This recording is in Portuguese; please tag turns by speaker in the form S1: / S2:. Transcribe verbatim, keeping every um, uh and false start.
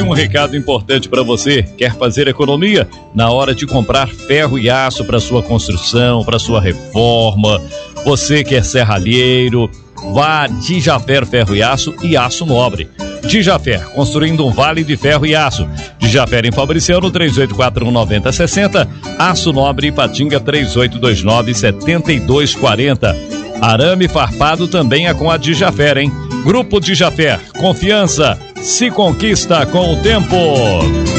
S1: um recado importante para você. Quer fazer economia na hora de comprar ferro e aço para sua construção, para sua reforma? Você que é serralheiro, vá a Dijafer Ferro e Aço e Aço Nobre. Dijafer, construindo um vale de ferro e aço. Dijafer em Fabriciano, três oito quatro um nove zero seis zero. Aço Nobre em Patinga, três oito dois nove sete dois quatro zero. Arame farpado também é com a Dijafer, hein? Grupo Dijafer, confiança se conquista com o tempo.